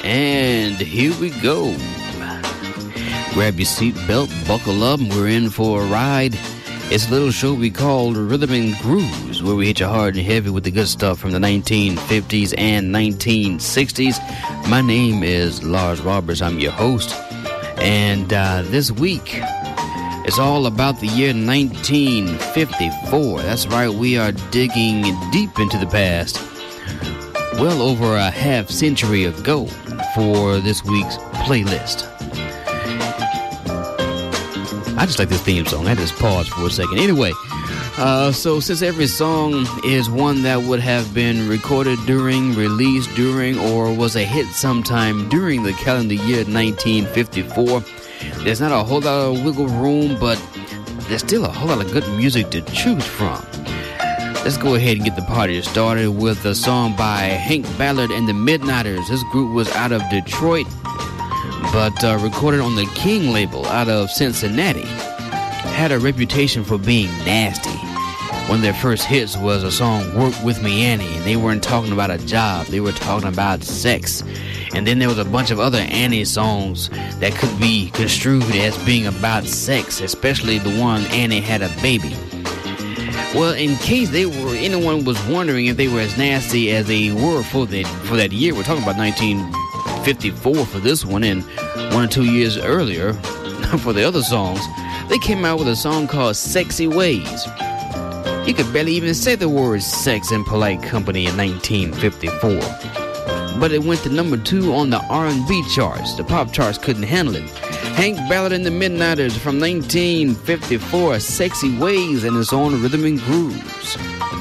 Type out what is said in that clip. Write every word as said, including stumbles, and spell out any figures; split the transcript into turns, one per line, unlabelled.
And here we go. Grab your seatbelt, buckle up, and we're in for a ride. It's a little show we call Rhythm and Grooves, where we hit you hard and heavy with the good stuff from the nineteen fifties and nineteen sixties. My name is Lars Roberts. I'm your host. And uh, this week, it's all about the year nineteen fifty-four. That's right, we are digging deep into the past. Well over a half century ago for this week's playlist. I just like this theme song. I just paused for a second. Anyway, uh, so since every song is one that would have been recorded during, released during, or was a hit sometime during the calendar year nineteen fifty-four, there's not a whole lot of wiggle room, but there's still a whole lot of good music to choose from. Let's go ahead and get the party started with a song by Hank Ballard and the Midnighters. This group was out of Detroit, but uh, recorded on the King label out of Cincinnati. Had a reputation for being nasty. One of their first hits was a song, Work With Me Annie, and they weren't talking about a job, they were talking about sex. And then there was a bunch of other Annie songs that could be construed as being about sex, especially the one Annie Had a Baby. Well, in case they were, anyone was wondering if they were as nasty as they were for that, for that year, we're talking about nineteen fifty-four for this one, and one or two years earlier for the other songs, they came out with a song called Sexy Ways. You could barely even say the word sex in polite company in nineteen fifty-four. But it went to number two on the R and B charts. The pop charts couldn't handle it. Hank Ballard and the Midnighters from nineteen fifty-four, Sexy Ways, and it's on Rhythm and Grooves.